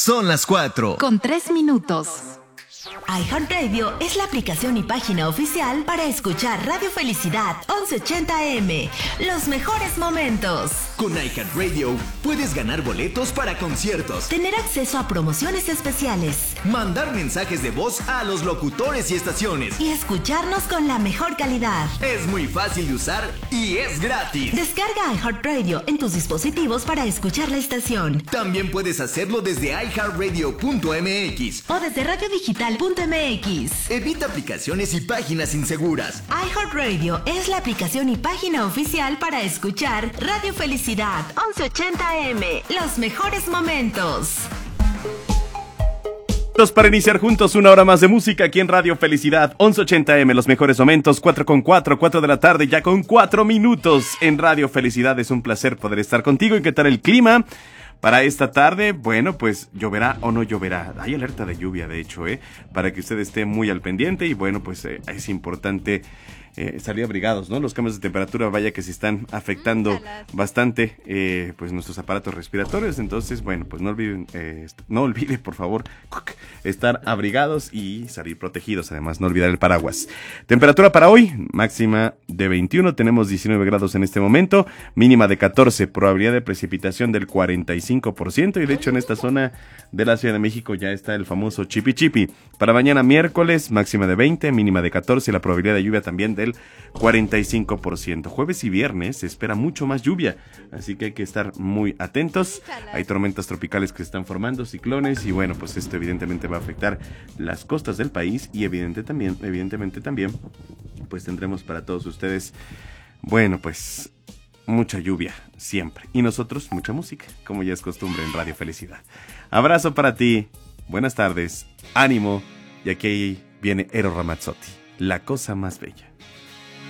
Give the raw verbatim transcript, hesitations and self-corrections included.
Son las cuatro. Con tres minutos. iHeartRadio es la aplicación y página oficial para escuchar Radio Felicidad once ochenta A M. Los mejores momentos. Con iHeartRadio puedes ganar boletos para conciertos, tener acceso a promociones especiales, mandar mensajes de voz a los locutores y estaciones y escucharnos con la mejor calidad. Es muy fácil de usar y es gratis. Descarga iHeartRadio en tus dispositivos para escuchar la estación. También puedes hacerlo desde i heart radio punto m x o desde radio digital punto m x. Evita aplicaciones y páginas inseguras. iHeartRadio es la aplicación y página oficial para escuchar Radio Felicidad once ochenta A M. Los mejores momentos. Para iniciar juntos una hora más de música aquí en Radio Felicidad once ochenta A M, los mejores momentos, cuatro con cuatro, cuatro de la tarde, ya con cuatro minutos en Radio Felicidad. Es un placer poder estar contigo. ¿Y qué tal el clima para esta tarde? Bueno, pues lloverá o no lloverá. Hay alerta de lluvia, de hecho, ¿eh? Para que usted esté muy al pendiente. Y bueno, pues eh, es importante eh, salir abrigados, ¿no? Los cambios de temperatura, vaya que se están afectando bastante eh, pues nuestros aparatos respiratorios. Entonces, bueno, pues no olviden, eh, no olvide, por favor, estar abrigados y salir protegidos. Además, no olvidar el paraguas. Temperatura para hoy, máxima de veintiuno, tenemos diecinueve grados en este momento, mínima de catorce, probabilidad de precipitación del cuarenta y cinco por ciento, y de hecho en esta zona de la Ciudad de México ya está el famoso chipi chipi. Para mañana miércoles, máxima de veinte, mínima de catorce, y la probabilidad de lluvia también del cuarenta y cinco por ciento. Jueves y viernes se espera mucho más lluvia, así que hay que estar muy atentos. Hay tormentas tropicales que se están formando, ciclones, y bueno, pues esto evidentemente va a afectar las costas del país, y evidente también, evidentemente también, pues tendremos para todos ustedes, bueno, pues mucha lluvia, siempre. Y nosotros, mucha música, como ya es costumbre en Radio Felicidad. Abrazo para ti, buenas tardes, ánimo, y aquí viene Eros Ramazzotti, La Cosa Más Bella.